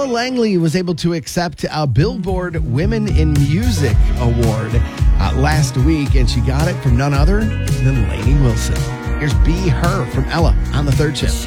Langley was able to accept a Billboard Women in Music Award last week, and she got it from none other than Lainey Wilson. Here's Be Her from Ella on The Third Shift.